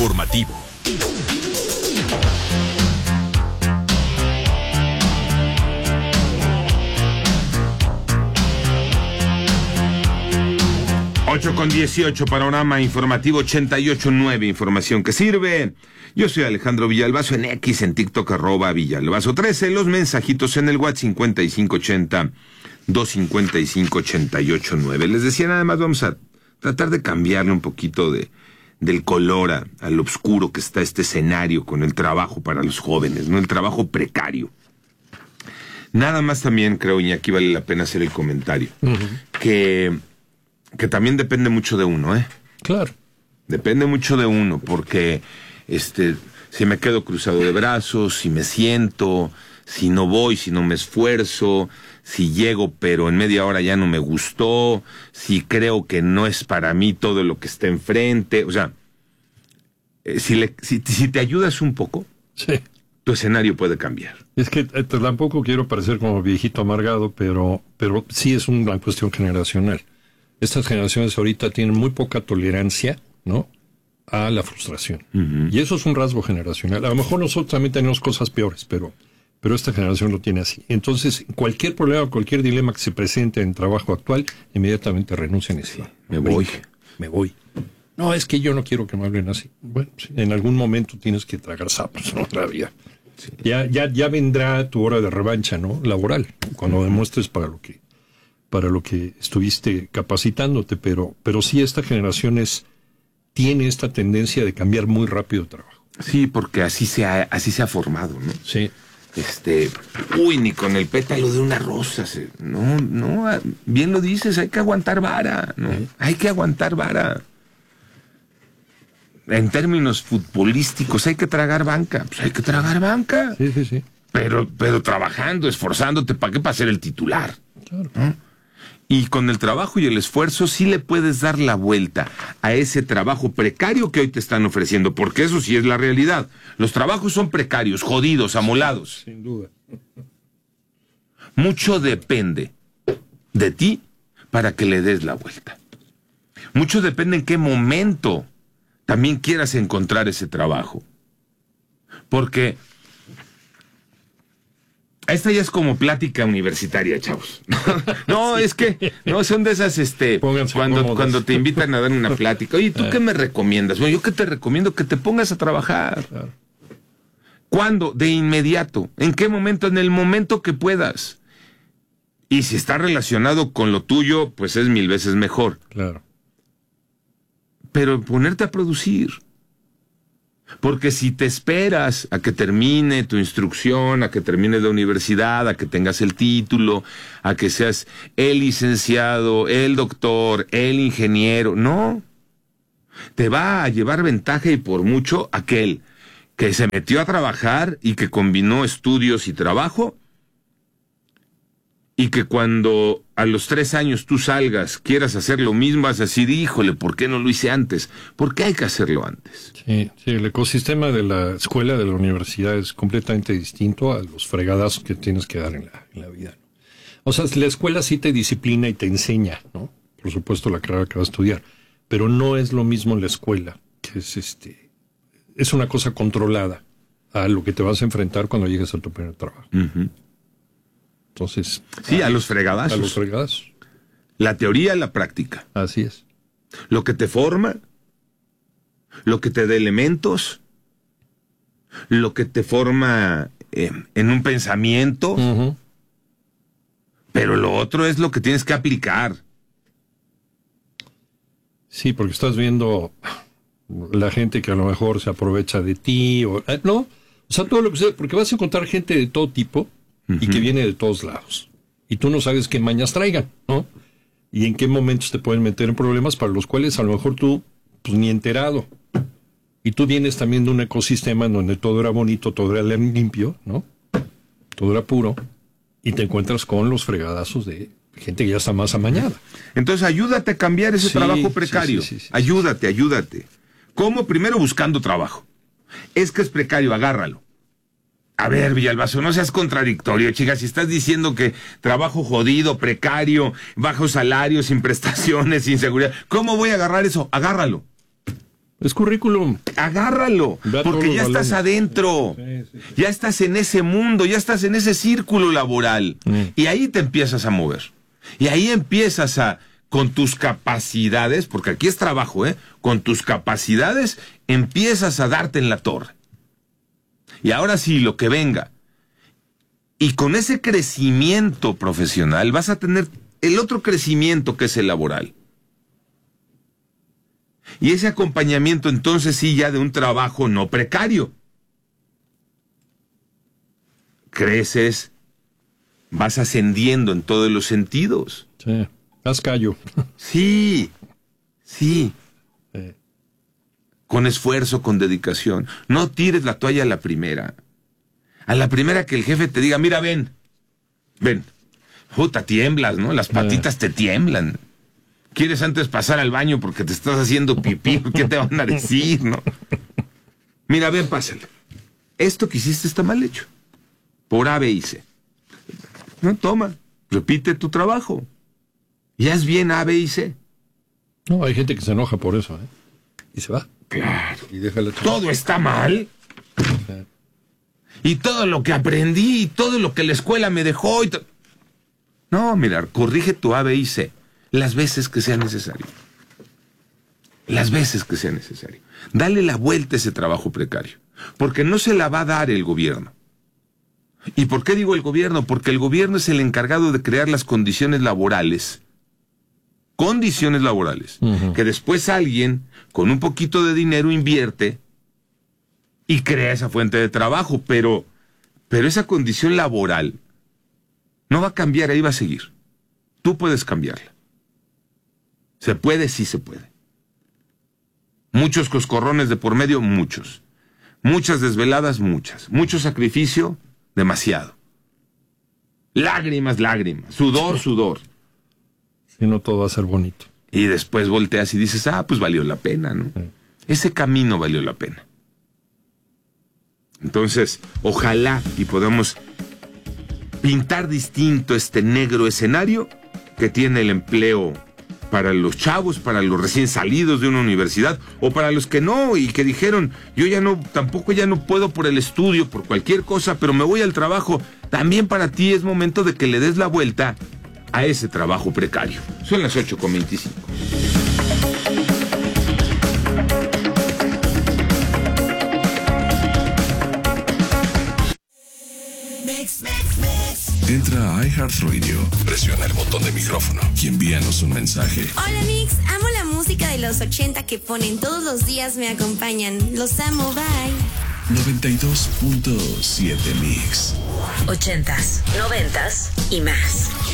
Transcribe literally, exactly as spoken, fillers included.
informativo. ocho con dieciocho, panorama informativo ochenta y ocho punto nueve, información que sirve. Yo soy Alejandro Villalbazo, en X, en TikTok, arroba Villalbazo trece, los mensajitos en el WhatsApp cincuenta y cinco ochenta, doscientos cincuenta y cinco, ochenta y ocho nueve. Les decía, nada más vamos a tratar de cambiarle un poquito de del color a, al oscuro que está este escenario con el trabajo para los jóvenes, ¿no? El trabajo precario. Nada más también, creo, y aquí vale la pena hacer el comentario, uh-huh. que... que también depende mucho de uno, ¿eh? Claro. Depende mucho de uno, porque este, si me quedo cruzado de brazos, si me siento, si no voy, si no me esfuerzo, si llego pero en media hora ya no me gustó, si creo que no es para mí todo lo que está enfrente, o sea, eh, si, le, si, si te ayudas un poco, sí, tu escenario puede cambiar. Es que eh, tampoco quiero parecer como viejito amargado, pero, pero sí es una cuestión generacional. Estas generaciones ahorita tienen muy poca tolerancia, ¿no?, a la frustración. Uh-huh. Y eso es un rasgo generacional. A lo mejor nosotros también tenemos cosas peores, pero, pero esta generación lo tiene así. Entonces, cualquier problema, cualquier dilema que se presente en el trabajo actual, inmediatamente renuncian y se van. Me voy. Me voy. No, es que yo no quiero que me hablen así. Bueno, sí, en algún momento tienes que tragar sapos, ¿no? La vida. Sí. Ya, ya, ya vendrá tu hora de revancha, ¿no?, laboral, cuando uh-huh. demuestres para lo que... para lo que estuviste capacitándote, pero, pero sí esta generación es, tiene esta tendencia de cambiar muy rápido de trabajo. Sí, porque así se ha, así se ha formado, ¿no? Sí. Este, uy, ni con el pétalo de una rosa, se, no, no, bien lo dices, hay que aguantar vara, ¿no? Sí. Hay que aguantar vara. En términos futbolísticos, hay que tragar banca, pues hay que tragar banca. Sí, sí, sí. Pero, pero trabajando, esforzándote, ¿para qué? Para ser el titular. Claro. ¿No? Y con el trabajo y el esfuerzo sí le puedes dar la vuelta a ese trabajo precario que hoy te están ofreciendo, porque eso sí es la realidad. Los trabajos son precarios, jodidos, amolados. Sin duda. Mucho depende de ti para que le des la vuelta. Mucho depende en qué momento también quieras encontrar ese trabajo. Porque... esta ya es como plática universitaria, chavos. No, sí. Es que no son de esas, este, Pónganse cuando, cómodos. cuando te invitan a dar una plática. Oye, ¿tú qué me recomiendas? Bueno, yo qué te recomiendo que te pongas a trabajar. Claro. ¿Cuándo? De inmediato. ¿En qué momento? En el momento que puedas. Y si está relacionado con lo tuyo, pues es mil veces mejor. Claro. Pero ponerte a producir. Porque si te esperas a que termine tu instrucción, a que termine la universidad, a que tengas el título, a que seas el licenciado, el doctor, el ingeniero, no. Te va a llevar ventaja y por mucho aquel que se metió a trabajar y que combinó estudios y trabajo, y que cuando a los tres años tú salgas, quieras hacer lo mismo, vas a decir, híjole, ¿por qué no lo hice antes? ¿Por qué hay que hacerlo antes? Sí, sí, el ecosistema de la escuela, de la universidad es completamente distinto a los fregadazos que tienes que dar en la, en la vida. O sea, la escuela sí te disciplina y te enseña, ¿no? Por supuesto, la carrera que vas a estudiar, pero no es lo mismo en la escuela, que es este, es una cosa controlada a lo que te vas a enfrentar cuando llegues a tu primer trabajo. Uh-huh. Entonces... sí, a, a los fregadazos. A los fregadazos. La teoría y la práctica. Así es. Lo que te forma, lo que te da elementos, lo que te forma eh, en un pensamiento, uh-huh. pero lo otro es lo que tienes que aplicar. Sí, porque estás viendo la gente que a lo mejor se aprovecha de ti, o eh, no, o sea, todo lo que sea, porque vas a encontrar gente de todo tipo, uh-huh. y que viene de todos lados. Y tú no sabes qué mañas traigan, ¿no? Y en qué momentos te pueden meter en problemas para los cuales a lo mejor tú, pues ni enterado. Y tú vienes también de un ecosistema en donde todo era bonito, todo era limpio, ¿no? Todo era puro. Y te encuentras con los fregadazos de gente que ya está más amañada. Entonces ayúdate a cambiar ese sí, trabajo precario. Sí, sí, sí, sí, ayúdate, ayúdate. ¿Cómo? Primero buscando trabajo. Es que es precario, agárralo. A ver, Villalbazo, no seas contradictorio, chicas. Si estás diciendo que trabajo jodido, precario, bajo salario, sin prestaciones, sin seguridad, ¿cómo voy a agarrar eso? Agárralo. Es currículum. Agárralo, porque ya estás adentro. Sí, sí, sí. Ya estás en ese mundo, ya estás en ese círculo laboral. Mm. Y ahí te empiezas a mover. Y ahí empiezas a, con tus capacidades, porque aquí es trabajo, ¿eh? Con tus capacidades empiezas a darte en la torre. Y ahora sí, lo que venga. Y con ese crecimiento profesional vas a tener el otro crecimiento que es el laboral. Y ese acompañamiento entonces sí ya de un trabajo no precario. Creces, vas ascendiendo en todos los sentidos. Sí, haz callo. Sí, sí. sí. Con esfuerzo, con dedicación. No tires la toalla a la primera. A la primera que el jefe te diga, mira, ven, ven. Puta, tiemblas, ¿no? Las patitas te tiemblan. ¿Quieres antes pasar al baño porque te estás haciendo pipí? ¿Qué te van a decir, no? Mira, ven, pásale. Esto que hiciste está mal hecho. Por A, B y C. No, toma, repite tu trabajo. Y haz bien A, B y C. No, hay gente que se enoja por eso, ¿eh? Y se va. Claro. Y deja la todo está mal. Claro. Y todo lo que aprendí, y todo lo que la escuela me dejó. Y to... No, mira, corrige tu A, B y C. Las veces que sea necesario. Las veces que sea necesario. Dale la vuelta a ese trabajo precario. Porque no se la va a dar el gobierno. ¿Y por qué digo el gobierno? Porque el gobierno es el encargado de crear las condiciones laborales. Condiciones laborales. Uh-huh. Que después alguien, con un poquito de dinero, invierte y crea esa fuente de trabajo. Pero, pero esa condición laboral no va a cambiar, ahí va a seguir. Tú puedes cambiarla. ¿Se puede? Sí se puede. Muchos coscorrones de por medio, muchos. Muchas desveladas, muchas. Mucho sacrificio, demasiado. Lágrimas, lágrimas. Sudor, sudor. Si no, todo va a ser bonito. Y después volteas y dices, ah, pues valió la pena, ¿no? Sí. Ese camino valió la pena. Entonces, ojalá y podamos pintar distinto este negro escenario que tiene el empleo para los chavos, para los recién salidos de una universidad, o para los que no, y que dijeron, yo ya no, tampoco ya no puedo por el estudio, por cualquier cosa, pero me voy al trabajo. También para ti es momento de que le des la vuelta a ese trabajo precario. Son las ocho con veinticinco. Entra a iHeartRadio, presiona el botón de micrófono y envíanos un mensaje. Hola Mix, amo la música de los ochenta que ponen todos los días, me acompañan. Los amo, bye. noventa y dos punto siete Mix. Ochentas, noventas y más.